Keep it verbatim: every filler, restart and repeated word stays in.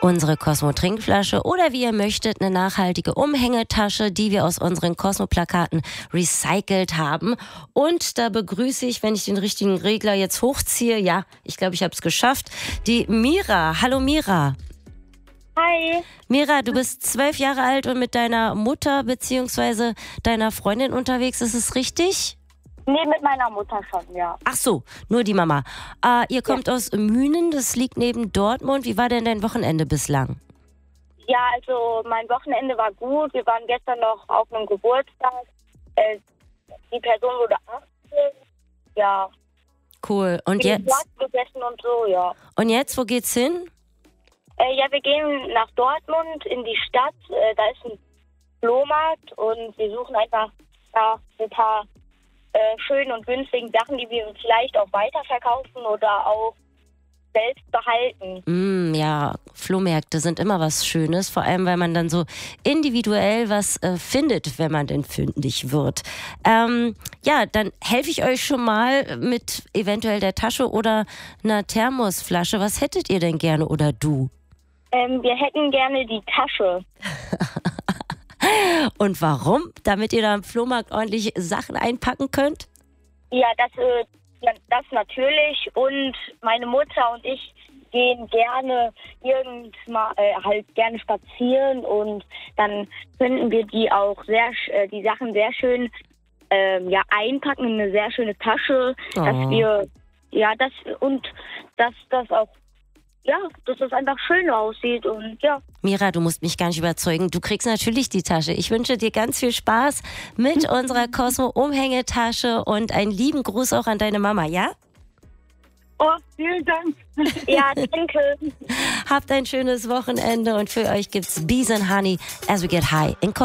unsere Cosmo-Trinkflasche oder wie ihr möchtet, eine nachhaltige Umhängetasche, die wir aus unseren Cosmo-Plakaten recycelt haben. Und da begrüße ich, wenn ich den richtigen Regler jetzt hochziehe, ja, ich glaube, ich habe es geschafft, die Mira. Hallo Mira. Hi. Mira, du bist zwölf Jahre alt und mit deiner Mutter bzw. deiner Freundin unterwegs, ist es richtig? Nee, mit meiner Mutter schon, ja. Ach so, nur die Mama. Äh, ihr kommt ja. aus Mühnen, das liegt neben Dortmund. Wie war denn dein Wochenende bislang? Ja, also mein Wochenende war gut. Wir waren gestern noch auf einem Geburtstag. Äh, die Person wurde achtzehn. Ja. Cool. Und wir jetzt? Platz gegessen und so, ja. Und jetzt, wo geht's hin? Äh, ja, wir gehen nach Dortmund in die Stadt. Äh, da ist ein Flohmarkt und wir suchen einfach ja, ein paar äh, schönen und günstigen Sachen, die wir vielleicht auch weiterverkaufen oder auch selbst behalten. Mm, ja, Flohmärkte sind immer was Schönes, vor allem, weil man dann so individuell was äh, findet, wenn man denn fündig wird. Ähm, ja, dann helfe ich euch schon mal mit eventuell der Tasche oder einer Thermosflasche. Was hättet ihr denn gerne oder du? Ähm, wir hätten gerne die Tasche. Und warum? Damit ihr da am Flohmarkt ordentlich Sachen einpacken könnt? Ja, das, äh, ja, das natürlich. Und meine Mutter und ich gehen gerne irgendwann äh, halt gerne spazieren und dann finden wir die auch sehr, äh, die Sachen sehr schön äh, ja, einpacken in eine sehr schöne Tasche, Oh. dass wir ja das und dass das auch ja, dass das einfach schön aussieht und ja. Mira, du musst mich gar nicht überzeugen. Du kriegst natürlich die Tasche. Ich wünsche dir ganz viel Spaß mit unserer Cosmo-Umhängetasche und einen lieben Gruß auch an deine Mama, ja? Oh, vielen Dank. Ja, danke. Habt ein schönes Wochenende und für euch gibt's Bees and Honey as we get high in Cosmo.